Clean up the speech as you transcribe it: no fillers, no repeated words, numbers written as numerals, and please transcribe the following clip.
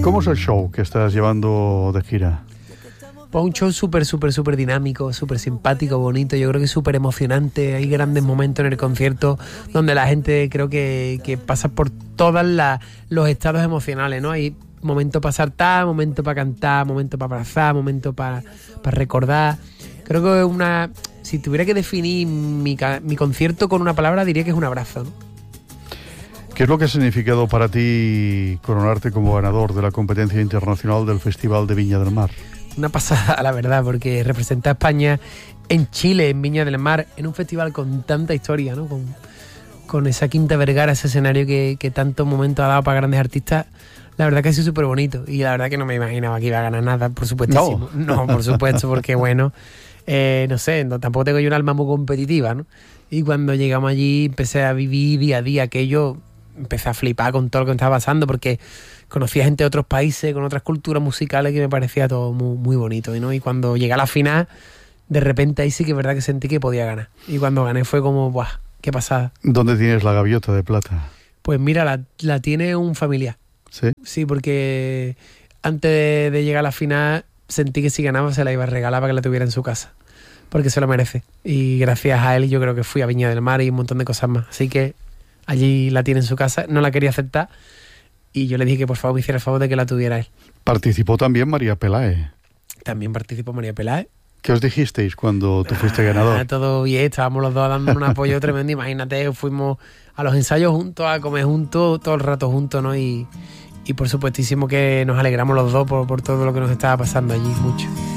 ¿Cómo es el show que estás llevando de gira? Pues un show súper dinámico, súper simpático, bonito. Yo creo que es súper emocionante. Hay grandes momentos en el concierto donde la gente creo que pasa por todos los estados emocionales, ¿no? Hay momento para saltar, momento para cantar, momento para abrazar, momento para recordar. Creo que si tuviera que definir mi concierto con una palabra, diría que es un abrazo, ¿no? ¿Qué es lo que ha significado para ti coronarte como ganador de la competencia internacional del Festival de Viña del Mar? Una pasada, la verdad, porque representa a España en Chile, en Viña del Mar, en un festival con tanta historia, ¿no? Con esa Quinta Vergara, ese escenario que tantos momentos ha dado para grandes artistas. La verdad que ha sido súper bonito y la verdad que no me imaginaba que iba a ganar nada, por supuestísimo. No, por supuesto, porque bueno, no sé, tampoco tengo yo un alma muy competitiva, ¿no? Y cuando llegamos allí empecé a vivir día a día aquello, empecé a flipar con todo lo que me estaba pasando porque conocía gente de otros países, con otras culturas musicales que me parecía todo muy, muy bonito, ¿no? Y cuando llegué a la final, de repente ahí sí que es verdad que sentí que podía ganar. Y cuando gané fue como, ¡buah! ¡Qué pasada! ¿Dónde tienes la gaviota de plata? Pues mira, la tiene un familiar. ¿Sí? Sí, porque antes de llegar a la final sentí que si ganaba se la iba a regalar para que la tuviera en su casa, porque se lo merece. Y gracias a él yo creo que fui a Viña del Mar y un montón de cosas más. Así que allí la tiene en su casa, no la quería aceptar y yo le dije que por favor me hiciera el favor de que la tuviera él. Participó también María Peláez. También participó María Peláez. ¿Qué os dijisteis cuando tú fuiste ganador? Todo bien, estábamos los dos dando un apoyo tremendo. Imagínate, fuimos a los ensayos juntos, a comer juntos, todo el rato juntos, ¿no? Y por supuestísimo que nos alegramos los dos por todo lo que nos estaba pasando allí, mucho.